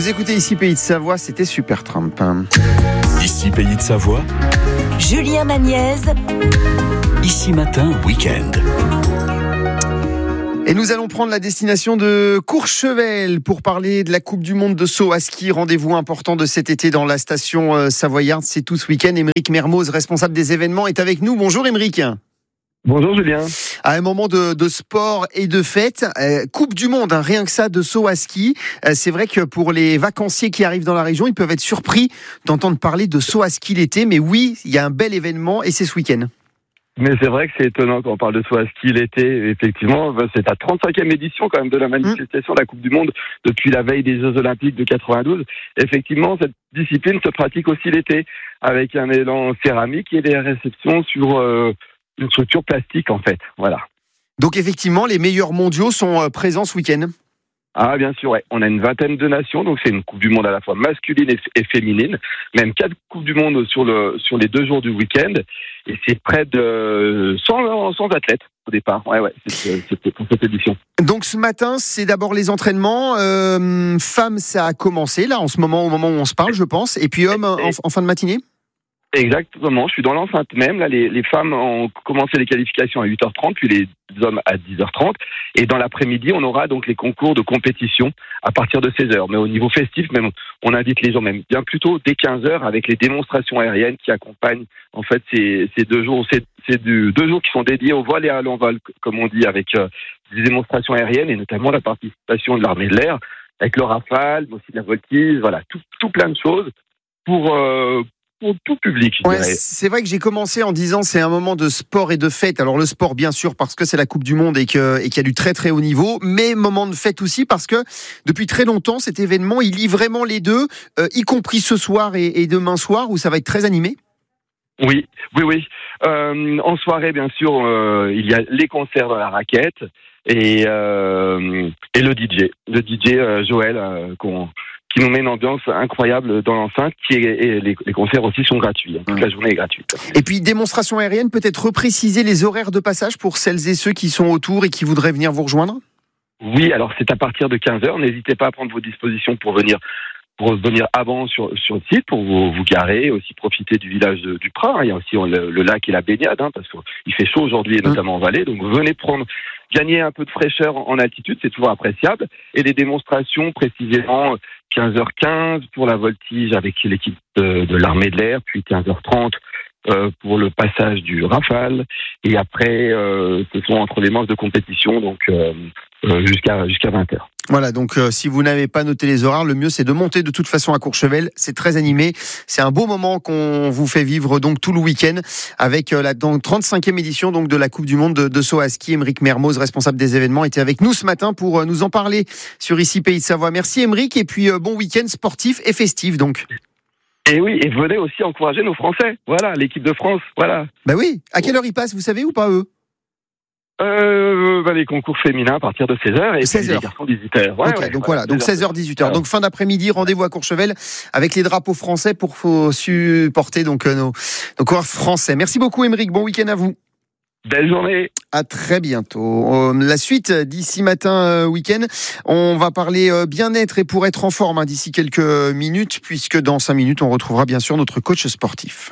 Vous écoutez ici Pays de Savoie, c'était Supertramp. Ici Pays de Savoie, Julien Magniez. Ici Matin Week-end. Et nous allons prendre la destination de Courchevel pour parler de la Coupe du Monde de saut à ski. Rendez-vous important de cet été dans la station savoyarde. C'est tout ce week-end. Émeric Mermoz, responsable des événements, est avec nous. Bonjour Émeric. Bonjour Julien. À un moment de sport et de fête, Coupe du Monde, rien que ça, de saut à ski. C'est vrai que pour les vacanciers qui arrivent dans la région, ils peuvent être surpris d'entendre parler de saut à ski l'été. Mais oui, il y a un bel événement et c'est ce week-end. Mais c'est vrai que c'est étonnant quand on parle de saut à ski l'été. Effectivement, c'est la 35e édition quand même de la manifestation de la Coupe du Monde depuis la veille des Jeux Olympiques de 92. Effectivement, cette discipline se pratique aussi l'été avec un élan céramique et des réceptions sur une structure plastique en fait. Voilà. Donc effectivement, les meilleurs mondiaux sont présents ce week-end. Ah bien sûr, ouais. On a une vingtaine de nations, donc c'est une Coupe du Monde à la fois masculine et féminine, même 4 Coupes du Monde sur les 2 jours du week-end, et c'est près de 100 athlètes au départ. Ouais, c'était pour cette édition. Donc ce matin, c'est d'abord les entraînements. Femmes, ça a commencé là, au moment où on se parle, je pense, et puis hommes en fin de matinée. Exactement, je suis dans l'enceinte même. Là, les femmes ont commencé les qualifications à 8h30, puis les hommes à 10h30. Et dans l'après-midi, on aura donc les concours de compétition à partir de 16h. Mais au niveau festif, même, on invite les gens même bien plus tôt, dès 15h, avec les démonstrations aériennes qui accompagnent en fait ces 2 jours. C'est 2 jours qui sont dédiés au vol et à l'envol, comme on dit, avec des démonstrations aériennes et notamment la participation de l'armée de l'air, avec le Rafale, mais aussi de la voltige, voilà, tout plein de choses pour tout public. Ouais, c'est vrai que j'ai commencé en disant c'est un moment de sport et de fête. Alors le sport bien sûr parce que c'est la Coupe du Monde et qu'il y a du très très haut niveau, mais moment de fête aussi parce que depuis très longtemps cet événement il lie vraiment les deux, y compris ce soir et demain soir où ça va être très animé. Oui. En soirée bien sûr il y a les concerts dans la raquette et le DJ Joël qui nous met une ambiance incroyable dans l'enceinte, et les concerts aussi sont gratuits. Toute la journée est gratuite. Et puis, démonstration aérienne, peut-être repréciser les horaires de passage pour celles et ceux qui sont autour et qui voudraient venir vous rejoindre ? Oui, alors c'est à partir de 15h. N'hésitez pas à prendre vos dispositions pour venir avant sur le site, pour vous garer, et aussi profiter du village du Prat. Il y a aussi le lac et la baignade, parce qu'il fait chaud aujourd'hui, et notamment en vallée. Donc venez gagner un peu de fraîcheur en altitude, c'est toujours appréciable. Et les démonstrations, précisément 15h15 pour la voltige avec l'équipe de l'armée de l'air, puis 15h30 pour le passage du Rafale. Et après, ce sont entre les manches de compétition, donc jusqu'à 20h. Voilà, donc si vous n'avez pas noté les horaires, le mieux c'est de monter de toute façon à Courchevel. C'est très animé, c'est un beau moment qu'on vous fait vivre donc tout le week-end avec la 35e édition donc de la Coupe du Monde de saut à ski. Émeric Mermoz, responsable des événements, était avec nous ce matin pour nous en parler sur Ici Pays de Savoie. Merci Émeric et puis bon week-end sportif et festif donc. Et oui, et venez aussi encourager nos Français. Voilà, l'équipe de France, voilà. Bah oui, à quelle heure ils passent, vous savez ou pas eux ? Les concours féminins à partir de 16h et 16h. Les garçons 18h. Donc 16h 18h. Donc fin d'après-midi, rendez-vous à Courchevel avec les drapeaux français pour supporter donc nos coureurs français. Merci beaucoup Émeric, bon week-end à vous. Belle journée. À très bientôt. La suite d'ici matin week-end, on va parler bien-être et pour être en forme d'ici quelques minutes, puisque dans 5 minutes on retrouvera bien sûr notre coach sportif.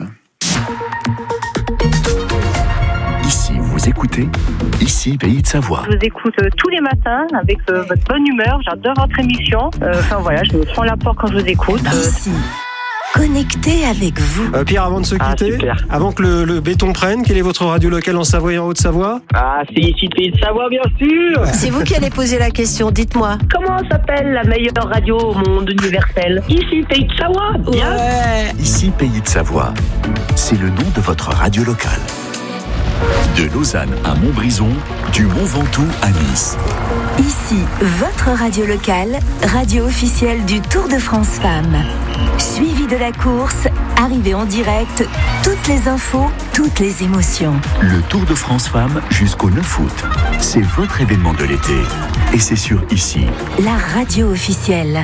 Ici, vous écoutez Ici Pays de Savoie. Je vous écoute tous les matins avec votre bonne humeur. J'adore votre émission. Je me prends l'apport quand je vous écoute. Ici, connecté avec vous. Pierre, avant de se quitter, avant que le béton prenne, quelle est votre radio locale en Savoie et en Haute-Savoie ? C'est ici Pays de Savoie, bien sûr. C'est vous qui allez poser la question, dites-moi. Comment s'appelle la meilleure radio au monde universel ? Ici Pays de Savoie, bien. Ouais. Ici Pays de Savoie, c'est le nom de votre radio locale. De Lausanne à Montbrison, du Mont Ventoux à Nice. Ici, votre radio locale, radio officielle du Tour de France Femmes. Suivi de la course, arrivée en direct, toutes les infos, toutes les émotions. Le Tour de France Femmes jusqu'au 9 août. C'est votre événement de l'été. Et c'est sur Ici. La radio officielle.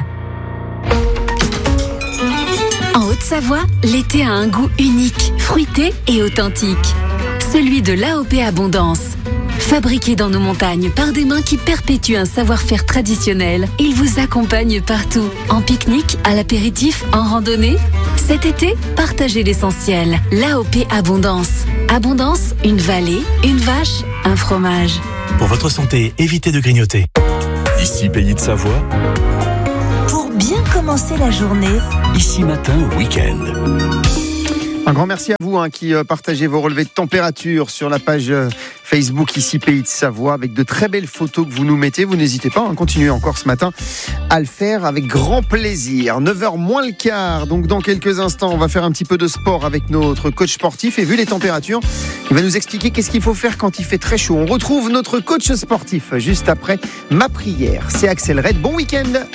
En Haute-Savoie, l'été a un goût unique, fruité et authentique. Celui de l'AOP Abondance. Fabriqué dans nos montagnes par des mains qui perpétuent un savoir-faire traditionnel, il vous accompagne partout. En pique-nique, à l'apéritif, en randonnée. Cet été, partagez l'essentiel. L'AOP Abondance. Abondance, une vallée, une vache, un fromage. Pour votre santé, évitez de grignoter. Ici Pays de Savoie, Pour bien commencer la journée, ici Matin Week-end. Un grand merci à vous qui partagez vos relevés de température sur la page Facebook ici Pays de Savoie avec de très belles photos que vous nous mettez. Vous n'hésitez pas, continuez encore ce matin à le faire avec grand plaisir. 9h moins le quart, donc dans quelques instants, on va faire un petit peu de sport avec notre coach sportif. Et vu les températures, il va nous expliquer qu'est-ce qu'il faut faire quand il fait très chaud. On retrouve notre coach sportif juste après ma prière. C'est Axel Red. Bon week-end.